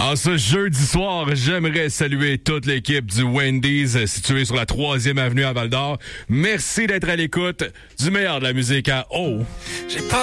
En ce jeudi soir, j'aimerais saluer toute l'équipe du Wendy's située sur la 3e avenue à Val-d'Or. Merci d'être à l'écoute du meilleur de la musique à eau. J'ai pas